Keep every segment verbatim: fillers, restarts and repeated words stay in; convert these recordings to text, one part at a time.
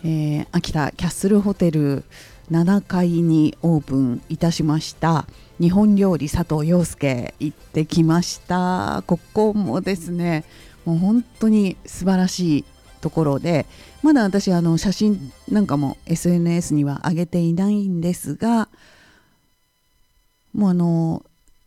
えー、秋田キャッスルホテルななかいにオープンいたしました日本料理佐藤陽介行ってきました。ここもですね、もう本当に素晴らしいところで、まだ私あの写真なんかも エスエヌエス には上げていないんですが、もうあの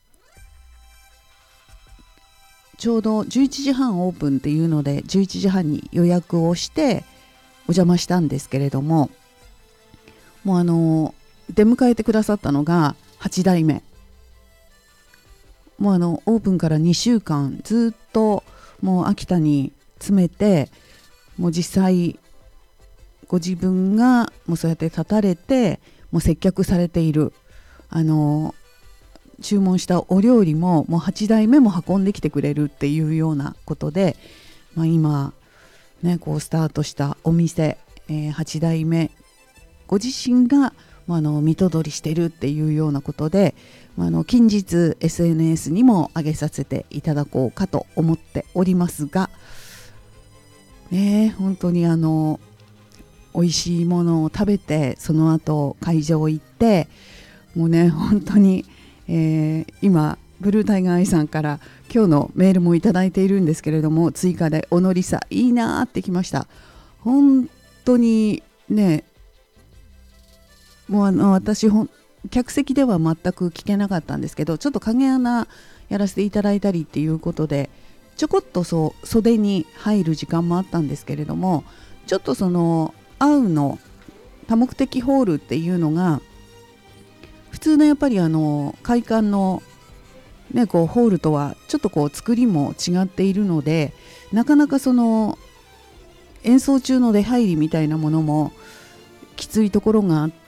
ちょうどじゅういちじはんオープンっていうのでじゅういちじはんに予約をしてお邪魔したんですけれども、もうあの出迎えてくださったのがはちだいめ。もうあのオープンからにしゅうかんずっともう秋田に詰めて、もう実際ご自分がもうそうやって立たれてもう接客されている、あの注文したお料理ももうはちだいめも運んできてくれるっていうようなことで、まあ、今ねこうスタートしたお店、えー、はちだいめご自身が、まあ、あの見取りしてるっていうようなことで、まあ、あの近日 エスエヌエス にも上げさせていただこうかと思っておりますがね、本当にあの美味しいものを食べてその後会場行って、もうね本当に、えー、今ブルータイガーアイさんから今日のメールもいただいているんですけれども、追加でおのりさいいなってきました。本当にね、もうあの私ほん客席では全く聞けなかったんですけど、ちょっと影穴やらせていただいたりっていうことでちょこっとそう袖に入る時間もあったんですけれども、ちょっとそのアウの多目的ホールっていうのが普通のやっぱりあの会館の、ね、こうホールとはちょっとこう作りも違っているので、なかなかその演奏中の出入りみたいなものもきついところがあって、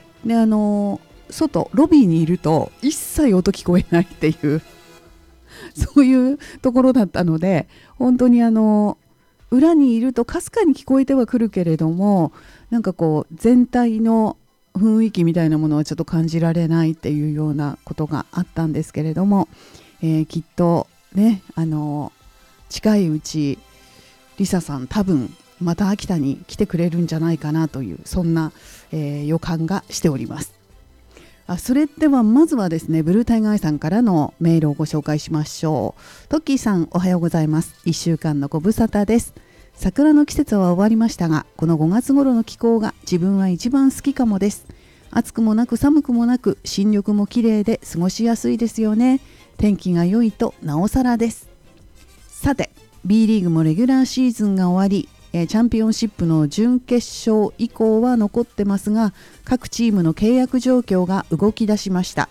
であの外ロビーにいると一切音聞こえないっていうそういうところだったので、本当にあの裏にいるとかすかに聞こえてはくるけれども、なんかこう全体の雰囲気みたいなものはちょっと感じられないっていうようなことがあったんですけれども、えー、きっとねあの近いうちリサさん多分また秋田に来てくれるんじゃないかなという、そんな、えー、予感がしております。あそれではまずはですね、ブルータイガーアイさんからのメールをご紹介しましょう。トッキーさんおはようございます。いっしゅうかんのご無沙汰です。桜の季節は終わりましたが、このごがつ頃の気候が自分は一番好きかもです。暑くもなく寒くもなく、新緑も綺麗で過ごしやすいですよね。天気が良いとなおさらです。さて B リーグもレギュラーシーズンが終わり、チャンピオンシップの準決勝以降は残ってますが、各チームの契約状況が動き出しました。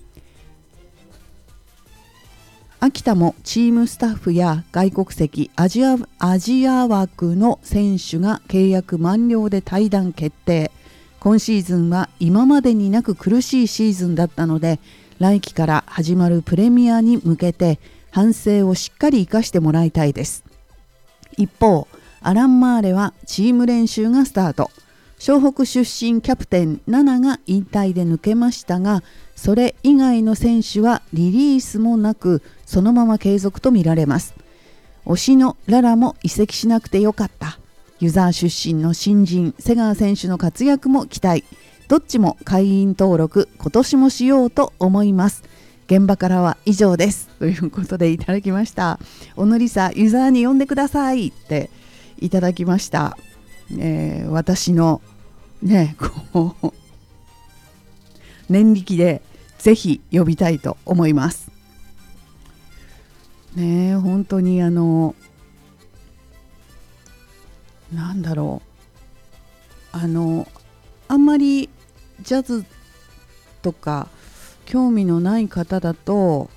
秋田もチームスタッフや外国籍アジア、アジア枠の選手が契約満了で退団決定。今シーズンは今までになく苦しいシーズンだったので、来季から始まるプレミアに向けて反省をしっかり生かしてもらいたいです。一方アラン・マーレはチーム練習がスタート。湘北出身キャプテンナナが引退で抜けましたが、それ以外の選手はリリースもなくそのまま継続とみられます。推しのララも移籍しなくてよかった。ユザー出身の新人瀬川選手の活躍も期待。どっちも会員登録今年もしようと思います。現場からは以上ですということでいただきました。おのりさユザーに呼んでくださいっていただきました。えー、私のねこう念力でぜひ呼びたいと思いますね。本当にあのなんだろう、あのあんまりジャズとか興味のない方だと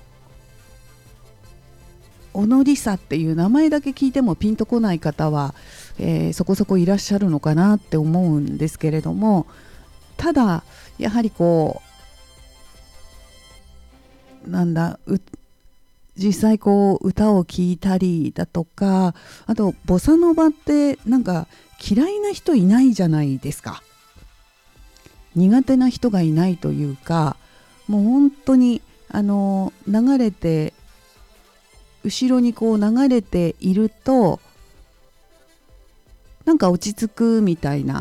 小野梨沙っていう名前だけ聞いてもピンとこない方は、えー、そこそこいらっしゃるのかなって思うんですけれども、ただやはりこうなんだ実際こう歌を聴いたりだとか、あとボサノバってなんか嫌いな人いないじゃないですか。苦手な人がいないというか、もう本当にあの流れて後ろにこう流れているとなんか落ち着くみたいな